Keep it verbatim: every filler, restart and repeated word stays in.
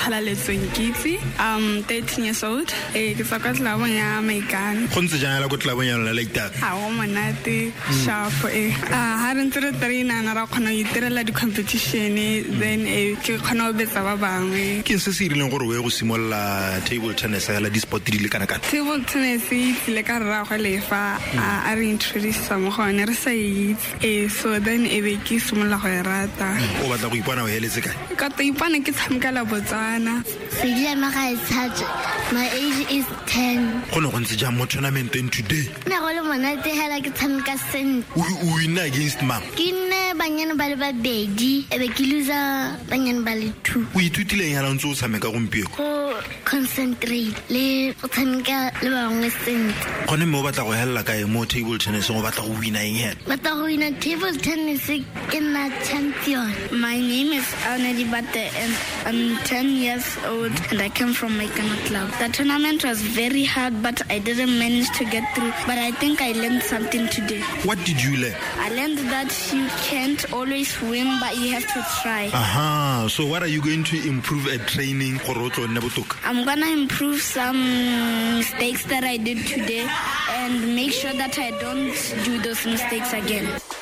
Kgalaletsong Kitsi. I'm thirteen years old. Eh, ke tswa kwa tlabong ya Maikane. Go ntse jang la go tlabong ya lona la itata? Ha go monate sharp eh. Ah, ha re ntse re traina na ra khona go itirela di competition then eh ke khona go betsa ba bangwe. Ke se se rileng gore we go simolla table tennis ya la di sport di le kana kana? Table tennis le ka ra go lefa a re introduce mo gone re sa itse eh so then e be ke simolla go e rata. O batla go ipona o heletse kae? Ka to ipana ke tshameka la Botswana. Sejile maga ithatse. My age is ten. Go no go ntse jang mo tournament today? Na go le monate hela ke tshameka sent. O win against mang? Ke nne banyana ba le babedi e be ke loser banyana ba le two. O ithutile eng ha ntse o tshameka gompieno? Go concentrate le go tshameka le bangwe sent. Gone mo batla go hella kae mo table tennis go batla go wina eng he? Batla go wina table tennis ke na champion. My name is Anedi Bate and I'm ten years old and I come from Maikane Club. The tournament was very hard but I didn't manage to get through, but I think I learned something today. What did you learn? I learned that you can't always win but you have to try. Aha, so what are you going to improve at training? I'm gonna improve some mistakes that I did today and make sure that I don't do those mistakes again.